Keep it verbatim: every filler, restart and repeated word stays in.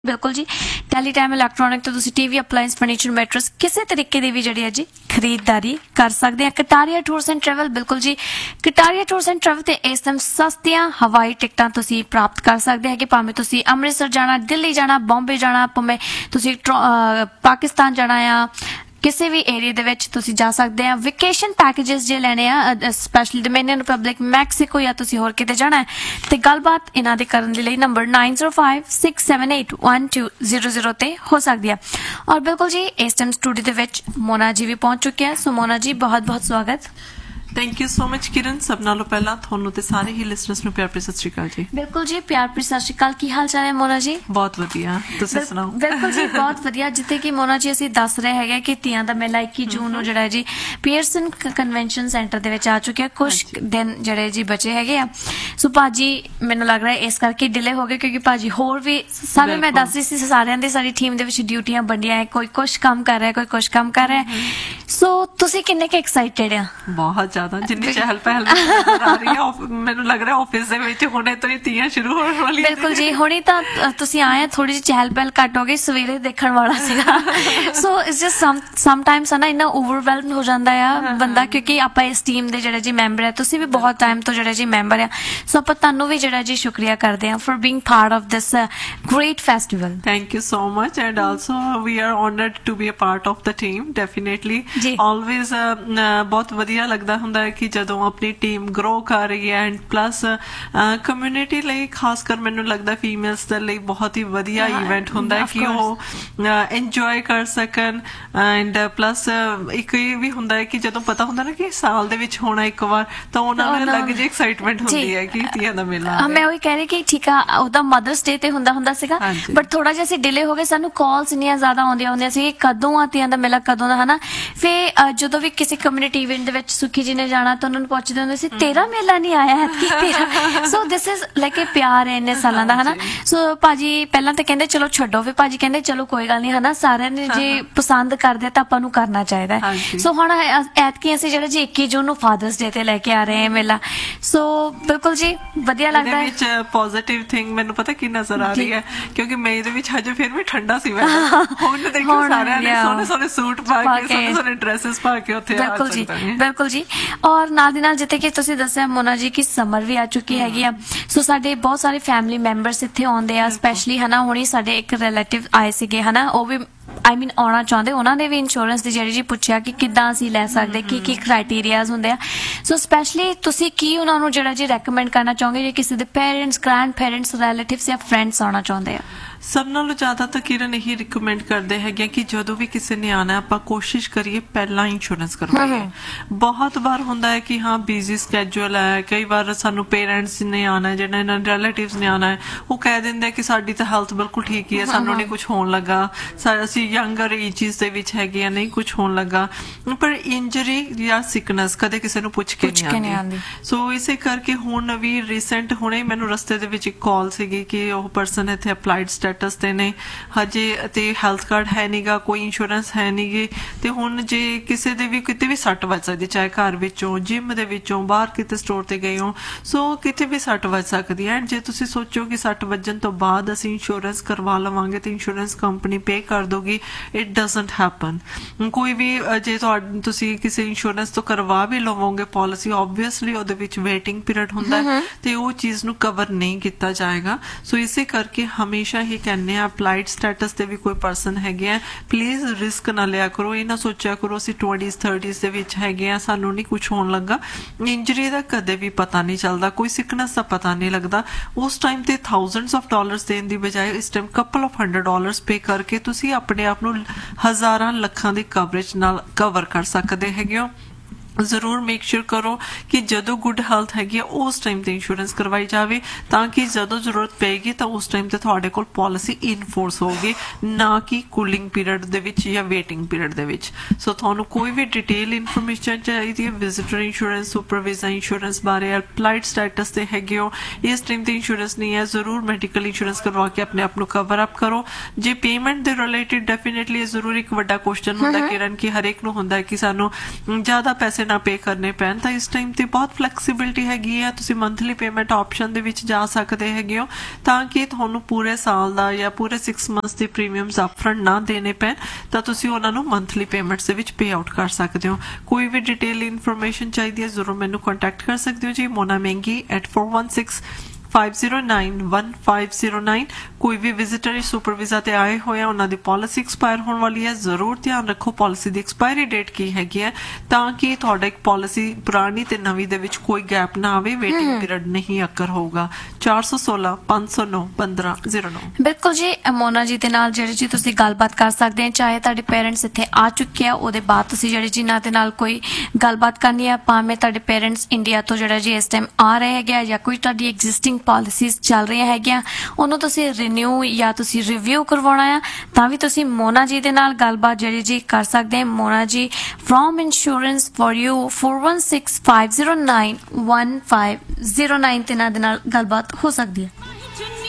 बिल्कुल जी टैलीटाइम इलैक्ट्रॉनिक तो तुसीं टीवी अपलाइंस फर्नीचर मैट्रेस किसी तरीके की भी जिहड़ी है जी खरीददारी कर सकते हैं। कटारिया टूरस एंड ट्रैवल बिल्कुल जी कटारिया टूरस एंड ट्रैवल ते इस टाइम सस्तियां हवाई टिकटां तुसीं प्राप्त कर सकते हैं कि भावें तुसीं अमृतसर जाना, दिल्ली जाना, बॉम्बे जाना, भावें तुसीं पाकिस्तान जाना या किसी भी एरिया दे विच तुसीं जा सकते हैं। वेकेशन पैकेजेस जे लैने आ स्पैशली डोमिनियन रिपब्लिक मैक्सीको या तुसीं होर किते जाना है ते गलबात इन्हां दे करन दे लई number nine zero five six seven eight one two zero zero ते हो सकदी है। और बिल्कुल जी इस टाइम स्टूडियो दे विच मोना जी भी पहुंच चुके हैं। सो मोना जी बहुत बहुत स्वागत। थैंक यू सो मच किरण। सब नालों पहला थोनों ते सारे ही लिसनर्स ਨੂੰ ਪਿਆਰ ਭਰੀ ਸਤਿ ਸ਼੍ਰੀ ਅਕਾਲ ਜੀ। ਬਿਲਕੁਲ ਜੀ ਪਿਆਰ ਭਰੀ ਸਤਿ ਸ਼੍ਰੀ ਅਕਾਲ। ਕੀ ਹਾਲ ਚਾਲ ਹੈ ਮੋਨਾ ਜੀ? ਬਹੁਤ ਵਧੀਆ, ਤੁਸੀਂ ਸੁਣਾਓ? ਬਿਲਕੁਲ ਜੀ ਬਹੁਤ ਵਧੀਆ। ਜਿੱਥੇ ਕਿ ਮੋਨਾ ਜੀ ਅਸੀਂ ਦੱਸ ਰਹੇ ਹੈਗੇ ਕਿ ਤੀਆਂ ਦਾ ਮੇਲਾ ਇੱਕੀ ਜੂਨ ਨੂੰ ਜਿਹੜਾ ਜੀ ਪੀਅਰਸਨ ਕਨਵੈਨਸ਼ਨ ਸੈਂਟਰ ਦੇ ਵਿੱਚ ਆ ਚੁੱਕਿਆ। ਕੁਝ ਦਿਨ ਜਿਹੜੇ ਜੀ ਬਚੇ ਹੈਗੇ ਆ। ਸੋ ਭਾਜੀ ਮੈਨੂੰ ਲੱਗ ਰਿਹਾ ਇਸ ਕਰਕੇ ਡਿਲੇ ਹੋ ਗਏ ਕਿਉਂਕਿ ਭਾਜੀ ਹੋਰ ਵੀ ਸਾਰੇ ਮੈਂ ਦੱਸ ਰਹੀ ਸੀ ਸਾਰਿਆਂ ਦੇ ਸਾਡੀ ਟੀਮ ਦੇ ਵਿੱਚ ਡਿਊਟੀਆਂ ਵੰਡੀਆਂ ਹੈ। ਕੋਈ ਕੁਝ ਕੰਮ ਕਰ ਰਿਹਾ, ਕੋਈ ਕੁਝ ਕੰਮ ਕਰ ਰਿਹਾ। ਸੋ ਤੁਸੀਂ ਕਿੰਨੇ ਕੁ ਐਕਸਾਈਟਡ ਆ? ਬਹੁਤ ਜ਼ਿਆਦਾ। ਜਿੰਨੀ ਚਹਿਲ ਪਹਿਲ ਆ ਰਹੀ ਹੈ ਮੈਨੂੰ ਲੱਗ ਰਿਹਾ ਆਫਿਸ ਦੇ ਵਿੱਚ ਹੁਣੇ ਤੋਂ ਹੀ ਤੀਆਂ ਸ਼ੁਰੂ ਹੋਣ ਵਾਲੀ। ਬਿਲਕੁਲ ਜੀ ਹੁਣੀ ਤਾਂ ਤੁਸੀਂ ਆਏ ਥੋੜੀ ਜਿਹੀ ਚਹਿਲ ਪਹਿਲ ਘੱਟ ਹੋ ਗਈ, ਸਵੇਰੇ ਦੇਖਣ ਵਾਲਾ ਸੀਗਾ। So it's just sum sum Times ਨਾ ਇੰਨਾ ਓਵਰਵੈਲਮਡ ਹੋ ਜਾਂਦਾ ਆ ਬੰਦਾ ਕਿਉਂਕਿ ਆਪਾਂ ਇਸ ਟੀਮ ਦੇ ਜਿਹੜੇ ਜੀ ਮੈਂਬਰ ਆ, ਤੁਸੀਂ ਵੀ ਬਹੁਤ ਟਾਈਮ ਤੋਂ ਜਿਹੜੇ ਜੀ ਮੈਂਬਰ ਆ। ਸੋ ਆਪਾਂ ਤੁਹਾਨੂੰ ਵੀ ਜਿਹੜਾ ਜੀ ਸ਼ੁਕਰੀਆ ਕਰਦੇ ਆ for being part of this great festival. Thank you so much and also we R honoured to be a part of the team. Definitely always ਬਹੁਤ ਵਧੀਆ ਲੱਗਦਾ ਹੁੰਦਾ ਹੈ ਕਿ ਜਦੋਂ ਆਪਣੀ ਟੀਮ ਗਰੋ ਕਰ ਰਹੀ ਹੈ ਐਂਡ ਪਲੱਸ ਕਮਿਊਨਿਟੀ ਲਈ ਖਾਸ ਕਰ ਮੈਨੂੰ ਲੱਗਦਾ ਫੀਮੇਲਸ ਦੇ ਲਈ ਬਹੁਤ ਹੀ ਵਧੀਆ ਇਵੈਂਟ ਹੁੰਦਾ ਹੈ ਕਿ ਉਹ ਇੰਜੋਏ ਕਰ ਸਕਣ ਐਂਡ ਪਲੱਸ ਇੱਕ ਇਹ ਵੀ ਹੁੰਦਾ ਹੈ ਕਿ ਜਦੋਂ ਪਤਾ ਹੁੰਦਾ ਨਾ ਕਿ ਸਾਲ ਦੇ ਵਿੱਚ ਹੋਣਾ ਇੱਕ ਵਾਰ ਤਾਂ ਉਹਨਾਂ ਨੂੰ ਅਲੱਗ ਜਿਹੀ ਐਕਸਾਈਟਮੈਂਟ ਹੁੰਦੀ ਹੈ ਕਿ ਤੀਆਂ ਦਾ ਮੇਲਾ। ਮੈਂ ਉਹੀ ਕਹਿ ਰਹੀ ਕਿ ਠੀਕ ਆ ਉਹਦਾ ਮਦਰਸ ਡੇ ਤੇ ਹੁੰਦਾ ਹੁੰਦਾ ਸੀਗਾ ਬਟ ਥੋੜਾ ਜਿਹਾ ਅਸੀਂ ਡਿਲੇ ਹੋ ਗਏ। ਸਾਨੂੰ ਕਾਲਸ ਇੰਨੀਆਂ ਜ਼ਿਆਦਾ ਆਉਂਦੀਆਂ ਹੁੰਦੀਆਂ ਸੀ ਕਦੋਂ ਆ ਤੀਆਂ ਦਾ ਮੇਲਾ ਕਦੋਂ ਦਾ ਹਨਾ। ਫਿਰ ਜਦੋਂ ਵੀ ਕਿਸੇ ਕਮਿਊਨਿਟੀ ਇਵੈਂਟ ਦੇ ਵਿੱਚ ਸੁਖੀ ਜੀ ਨੇ ਜਾਣਾ ਤਾਂ ਉਹਨਾਂ ਨੂੰ ਪੁੱਛਦੇ ਹੁੰਦੇ ਸੀ ਤੇਰਾ ਮੇਲਾ ਨਹੀਂ ਆਇਆ ਐਤਕੀ ਤੇਰਾ। ਸੋ ਦਿਸ ਇਜ਼ ਲਾਈਕ ਇਹ ਪਿਆਰ ਹੈ ਇੰਨੇ ਸਾਲਾਂ ਦਾ ਹਨਾ। ਸੋ ਭਾਜੀ ਪਹਿਲਾਂ ਤਾਂ ਕਹਿੰਦੇ ਚਲੋ ਛੱਡੋ, ਫਿਰ ਭਾਜੀ ਕਹਿੰਦੇ ਚਲੋ ਕੋਈ ਗੱਲ ਨਹੀਂ ਹਨਾ ਸਾਰਿਆਂ ਨੇ ਜੇ ਪਸੰਦ ਕਰਦੇ ਤਾਂ ਆਪਾਂ ਨੂੰ ਕਰਨਾ ਚਾਹੀਦਾ ਹੈ। ਸੋ ਹੁਣ ਐਤਕੀ ਅਸੀਂ ਜਿਹੜਾ ਜੀ ਇੱਕੀ ਜੂਨ ਨੂੰ ਫਾਦਰਸ ਡੇ ਤੇ ਲੈ ਕੇ ਆ ਰਹੇ ਹਾਂ ਮੇਲਾ। ਸੋ ਬਿਲਕੁਲ ਜੀ ਵਧੀਆ ਲੱਗਦਾ ਹੈ। ਇਹਦੇ ਵਿੱਚ ਪੋਜ਼ਿਟਿਵ ਥਿੰਗ ਮੈਨੂੰ ਪਤਾ ਕੀ ਨਜ਼ਰ ਆ ਰਹੀ ਹੈ ਕਿਉਂਕਿ ਮਈ ਦੇ ਵਿੱਚ ਹਜੇ ਫਿਰ ਵੀ ਠੰਡਾ ਸੀ ਵੈਦਰ। ਹੁਣ ਦੇਖੋ ਸਾਰਿਆਂ ਨੇ ਸੋਹਣੇ ਸੋਹਣੇ ਸੂਟ ਪਾ ਕੇ ਸੋਹਣੇ ਸੋਹਣੇ ਡਰੈਸਸ ਪਾ ਕੇ ਉੱਥੇ ਆ ਸਕਦੇ ਨੇ। ਬਿਲਕੁਲ ਜੀ ਔਰ ਨਾਲ ਦੀ ਨਾਲ ਜਿੱਥੇ ਕਿ ਤੁਸੀਂ ਦੱਸਿਆ ਮੋਨਾ ਜੀ ਕਿ ਸਮਰ ਵੀ ਆ ਚੁੱਕੀ ਹੈਗੀ ਆ। ਸੋ ਸਾਡੇ ਬਹੁਤ ਸਾਰੇ ਫੈਮਿਲੀ ਮੈਂਬਰਸ ਇੱਥੇ ਆਉਂਦੇ ਆ ਸਪੈਸ਼ਲੀ ਹਨਾ। ਹੁਣੀ ਸਾਡੇ ਇੱਕ ਰਿਲੇਟਿਵ ਆਏ ਸੀਗੇ ਹਨਾ, ਉਹ ਵੀ ਆਈ ਮੀਨ ਆਉਣਾ ਚਾਹੁੰਦੇ। ਉਹਨਾਂ ਨੇ ਵੀ ਇੰਸ਼ੋਰੈਂਸ ਦੀ ਜਿਹੜੀ ਜੀ ਪੁੱਛਿਆ ਕਿ ਕਿੱਦਾਂ ਅਸੀਂ ਲੈ ਸਕਦੇ, ਕੀ ਕੀ ਕ੍ਰਾਈਟੇਰੀਆਜ਼ ਹੁੰਦੇ ਆ। ਸੋ ਸਪੈਸ਼ਲੀ ਤੁਸੀਂ ਕੀ ਉਹਨਾਂ ਨੂੰ ਜਿਹੜਾ ਜੀ ਰეკਮੈਂਡ ਕਰਨਾ ਚਾਹੋਗੇ ਜੇ ਕਿਸੇ ਦੇ ਪੇਰੈਂਟਸ, ਗ੍ਰੈਂਡ ਪੇਰੈਂਟਸ, ਰਿਲੇਟਿਵਸ ਜਾਂ ਫਰੈਂਡਸ ਆਉਣਾ ਚਾਹੁੰਦੇ ਆ? ਸਭ ਨਾਲੋਂ ਜ਼ਿਆਦਾ ਤਾਂ ਕਿਰਨ ਇਹੀ ਰਿਕਮੈਂਡ ਕਰਦੇ ਹੈਗੇ ਕਿ ਜਦੋਂ ਵੀ ਕਿਸੇ ਨੇ ਆਉਣਾ ਆਪਾਂ ਕੋਸ਼ਿਸ਼ ਕਰੀਏ ਪਹਿਲਾਂ ਇੰਸ਼ੋਰੈਂਸ ਕਰਵਾਈਏ। ਬਹੁਤ ਵਾਰ ਹੁੰਦਾ ਹੈ ਕਿ ਹਾਂ ਬਿਜ਼ੀ ਸਕੈਜੂਅਲ ਹੈ, ਕਈ ਵਾਰ ਸਾਨੂੰ ਪੇਰੈਂਟਸ ਨੇ ਆਉਣਾ, ਜਿਹੜਾ ਇਹਨਾਂ ਰਿਲੇਟਿਵਸ ਨੇ ਆਉਣਾ ਹੈ, ਉਹ ਕਹਿ ਦਿੰਦੇ ਕਿ ਸਾਡੀ ਤਾਂ ਹੈਲਥ ਬਿਲਕੁਲ ਠੀਕ ਹੀ ਹੈ, ਸਾਨੂੰ ਨਹੀਂ ਕੁਝ ਹੋਣ ਲੱਗਾ, ਅਸੀਂ ਯੰਗਰ ਏਜਿਸ ਦੇ ਵਿੱਚ ਹੈਗੇ ਆ, ਨਹੀਂ ਕੁਝ ਹੋਣ ਲੱਗਾ। ਪਰ ਇੰਜਰੀ ਜਾਂ ਸਿਕਨੈਸ ਕਦੇ ਕਿਸੇ ਨੂੰ ਪੁੱਛ ਕੇ ਨਹੀਂ ਆਉਂਦੀ। ਸੋ ਇਸੇ ਕਰਕੇ ਹੁਣ ਵੀ ਰੀਸੈਂਟ ਹੁਣੇ ਮੈਨੂੰ ਰਸਤੇ ਦੇ ਵਿੱਚ ਇੱਕ ਕਾਲ ਸੀਗੀ ਕਿ ਉਹ ਪਰਸਨ ਇੱਥੇ ਅਪਲਾਈਡ ਸਟੇਟਸ ਤੇ ਨੇ ਹਜੇ ਤੇ ਹੈਲਥ ਕਾਰਡ ਹੈ ਨੀਗਾ, ਕੋਈ ਇੰਸ਼ੋਰੈਂਸ ਹੈ ਨੀਗੀ ਤੇ ਹੁਣ ਜੇ ਕਿਸੇ ਦੇ ਵੀ ਕਿਤੇ ਵੀ ਸੱਟ ਵੱਜ ਸਕਦੀ, ਚਾਹੇ ਘਰ ਵਿੱਚੋਂ, ਜਿਮ ਦੇ ਵਿੱਚੋਂ, ਬਾਹਰ ਕਿਤੇ ਸਟੋਰ ਤੇ ਗਏ ਹੋ, ਸੋ ਕਿਤੇ ਵੀ ਸੱਟ ਵੱਜ ਸਕਦੀ ਹੈ। ਜੇ ਤੁਸੀਂ ਸੋਚੋ ਕਿ ਸੱਟ ਵੱਜਣ ਤੋਂ ਬਾਅਦ ਅਸੀਂ ਇੰਸ਼ੋਰੈਂਸ ਕਰਵਾ ਲਵਾਂਗੇ ਤੇ ਇੰਸ਼ੋਰੈਂਸ ਕੰਪਨੀ ਪੇ ਕਰ ਦੋਗੀ, ਇਟ ਡਜ਼ਨਟ ਹੈਪਨ। ਕੋਈ ਵੀ ਜੇ ਤੁਸੀਂ ਕਿਸੇ ਇੰਸ਼ੋਰੈਂਸ ਤੋਂ ਕਰਵਾ ਵੀ ਲਵੋਗੇ ਪੋਲਿਸੀ, ਓਬਵੀਅਸਲੀ ਉਹਦੇ ਵਿੱਚ ਵੇਟਿੰਗ ਪੀਰੀਅਡ ਹੁੰਦਾ ਤੇ ਉਹ ਚੀਜ਼ ਨੂੰ ਕਵਰ ਨਹੀਂ ਕੀਤਾ ਜਾਏਗਾ। ਸੋ ਇਸੇ ਕਰਕੇ ਹਮੇਸ਼ਾ ਹੀ ਕਹਿੰਦੇ ਆ ਅਪਲਾਈਡ ਸਟੇਟਸ ਤੇ ਵੀ ਕੋਈ ਪਰਸਨ ਹੈਗੇ ਆ ਪਲੀਜ਼ ਰਿਸਕ ਨਾ ਲਿਆ ਕਰੋ। ਇਹ ਨਾ ਸੋਚਿਆ ਕਰੋ ਅਸੀਂ ਟਵੈਂਟੀਜ਼ ਥਰਟੀਜ਼ ਦੇ ਵਿੱਚ ਹੈਗੇ ਆ, ਸਾਨੂੰ ਨਹੀਂ ਕੁਝ ਹੋਣ ਲੱਗਾ। ਇੰਜਰੀ ਦਾ ਕਦੇ ਵੀ ਪਤਾ ਨਹੀਂ ਚੱਲਦਾ, ਕੋਈ ਸਿਕਨੈਸ ਦਾ ਪਤਾ ਨਹੀਂ ਲੱਗਦਾ। ਉਸ ਟਾਈਮ ਤੇ ਥਾਊਜ਼ੈਂਡਸ ਆਫ ਡਾਲਰਸ ਦੇਣ ਦੀ ਬਜਾਏ ਇਸ time couple of hundred dollars ਪੇ ਕਰਕੇ ਤੁਸੀਂ ਆਪਣੇ ਆਪ ਨੂੰ ਹਜ਼ਾਰਾਂ ਲੱਖਾਂ ਦੀ ਕਵਰੇਜ ਨਾਲ ਕਵਰ ਕਰ ਸਕਦੇ ਹੈਗੇ ਹੋ। ਜ਼ਰੂਰ ਮੇਕ ਸ਼ੋਰ ਕਰੋ ਕਿ ਜਦੋਂ ਗੁੱਡ ਹੈਲਥ ਹੈਗੀ ਆ ਉਸ ਟਾਈਮ ਤੇ ਇੰਸ਼ੋਰੈਂਸ ਕਰਵਾਈ ਜਾਵੇ ਤਾਂ ਕਿ ਜਦੋਂ ਜ਼ਰੂਰਤ ਪਏਗੀ ਤਾਂ ਉਸ ਟਾਈਮ ਤੇ ਤੁਹਾਡੇ ਕੋਲ ਪਾਲਿਸੀ ਇਨਫੋਰਸ ਹੋਊਗੀ, ਨਾ ਕਿ ਕੂਲਿੰਗ ਪੀਰੀਅਡ ਦੇ ਵਿੱਚ ਜਾਂ ਵੇਟਿੰਗ ਪੀਰੀਅਡ ਦੇ ਵਿੱਚ। ਸੋ ਤੁਹਾਨੂੰ ਕੋਈ ਵੀ ਡਿਟੇਲ ਇਨਫੋਰਮੇਸ਼ਨ ਚਾਹੀਦੀ ਹੈ ਵਿਜ਼ਿਟਰ ਇੰਸ਼ੋਰੈਂਸ, ਸੁਪਰਵਾਈਜ਼ਰ ਇੰਸ਼ੋਰੈਂਸ ਬਾਰੇ, ਅਪਲਾਈਡ ਸਟੇਟਸ ਤੇ ਹੈਗੇ ਹੋ, ਇਸ ਟਾਈਮ ਤੇ ਇੰਸ਼ੋਰੈਂਸ ਨਹੀਂ ਹੈ, ਜ਼ਰੂਰ ਮੈਡੀਕਲ ਇੰਸ਼ੋਰੈਂਸ ਕਰਵਾ ਕੇ ਆਪਣੇ ਆਪ ਨੂੰ ਕਵਰ ਅਪ ਕਰੋ। ਜੇ ਪੇਮੈਂਟ ਦੇ ਰਿਲੇਟਿਡ ਡੈਫੀਨੇਟਲੀ ਜ਼ਰੂਰ ਇੱਕ ਵੱਡਾ ਕੁਐਸਚਨ ਹੁੰਦਾ ਕਿਰਨ ਕਿ ਹਰੇਕ ਨੂੰ ਹੁੰਦਾ ਕਿ ਸਾਨੂੰ ਜ਼ਿਆਦਾ ਪੈਸੇ ਪੈਸੇ ਨਾ ਪੇ ਕਰਨੇ ਪੈਣ ਤਾਂ ਇਸ ਟਾਈਮ ਤੇ ਬਹੁਤ ਫਲੈਕਸੀਬਿਲਿਟੀ ਹੈਗੀ ਹੈ। ਤੁਸੀਂ ਮੰਥਲੀ ਪੇਮੈਂਟ ਆਪਸ਼ਨ ਦੇ ਵਿੱਚ ਜਾ ਸਕਦੇ ਹੈਗੇ ਹੋ ਤਾਂ ਕਿ ਤੁਹਾਨੂੰ ਪੂਰੇ ਸਾਲ ਦਾ ਜਾਂ ਪੂਰੇ ਸਿਕਸ ਮੰਥਸ ਦੇ ਪ੍ਰੀਮੀਅਮਸ ਅਪਫਰੰਟ ਨਾ ਦੇਣੇ ਪੈਣ, ਤਾਂ ਤੁਸੀਂ ਉਹਨਾਂ ਨੂੰ ਮੰਥਲੀ ਪੇਮੈਂਟਸ ਦੇ ਵਿੱਚ ਪੇ ਆਊਟ ਕਰ ਸਕਦੇ ਹੋ। ਕੋਈ ਵੀ ਡਿਟੇਲ ਇਨਫੋਰਮੇਸ਼ਨ ਚਾਹੀਦੀ ਹੈ ਜ਼ਰੂਰ ਮੈਨੂੰ ਕੰਟੈਕਟ ਕਰ ਸਕਦੇ ਹੋ ਜੀ, ਮੋਨਾ ਮਹਿੰਗੀ at four one six five zero nine one five zero nine। ਕੋਈ ਵੀ ਵਿਜ਼ਿਟਰ ਸੁਪਰ ਵੀਜ਼ਾ ਤੇ ਆਏ ਹੋਏ ਆ, ਉਹਨਾਂ ਦੀ ਪਾਲਿਸੀ ਐਕਸਪਾਇਰ ਹੋਣ ਵਾਲੀ ਹੈ, ਜ਼ਰੂਰ ਧਿਆਨ ਰੱਖੋ ਪਾਲਿਸੀ ਦੀ ਐਕਸਪਾਇਰੀ ਡੇਟ ਕੀ ਹੈਗੀ ਹੈ ਤਾਂ ਕਿ ਤੁਹਾਡਾ ਇੱਕ ਪਾਲਿਸੀ ਪੁਰਾਣੀ ਤੇ ਨਵੀਂ ਦੇ ਵਿੱਚ ਕੋਈ ਗੈਪ ਨਾ ਆਵੇ, ਵੇਟਿੰਗ ਪੀਰੀਅਡ ਨਹੀਂ ਅਕਰ ਹੋਊਗਾ। ਚਾਰ one six five zero nine fifteen zero nine। ਬਿਲਕੁਲ ਜੀ, ਮੋਨਾ ਜੀ ਦੇ ਨਾਲ ਜਿਹੜੇ ਜੀ ਤੁਸੀਂ ਗੱਲਬਾਤ ਕਰ ਸਕਦੇ ਆ, ਚਾਹੇ ਤੁਹਾਡੇ ਪੇਰੈਂਟਸ ਇੱਥੇ ਆ ਚੁੱਕੇ ਆ ਉਹਦੇ ਬਾਅਦ ਤੁਸੀਂ ਜਿਹੜੇ ਜਿਨ੍ਹਾਂ ਦੇ ਨਾਲ ਕੋਈ ਗੱਲਬਾਤ ਕਰਨੀ ਆ, ਭਾਵੇਂ ਤੁਹਾਡੇ ਪੇਰੈਂਟਸ ਇੰਡੀਆ ਤੋਂ ਜਿਹੜਾ ਜੀ ਇਸ ਟਾਈਮ ਆ ਰਹੇ ਹੈਗੇ ਆ ਜਾਂ ਕੋਈ ਤੁਹਾਡੀ ਐਗਜ਼ਿਸਟਿੰਗ ਪਾਲਿਸੀਜ਼ ਚੱਲ ਰਹੀਆਂ ਹੈਗੀਆਂ ਉਹਨੂੰ ਤੁਸੀਂ ਰੀਨਿਊ ਜਾਂ ਤੁਸੀਂ ਰਿਵਿਊ ਕਰਵਾਉਣਾ ਆ, ਤਾਂ ਵੀ ਤੁਸੀਂ ਮੋਨਾ ਜੀ ਦੇ ਨਾਲ ਗੱਲਬਾਤ ਜਿਹੜੀ ਜੀ ਕਰ ਸਕਦੇ ਆ। ਮੋਨਾ ਜੀ from insurance for you four one six five zero nine one five zero nine ਤੇ ਇਹਨਾਂ ਦੇ ਨਾਲ ਗੱਲਬਾਤ ਹੋ ਸਕਦੀ ਹੈ।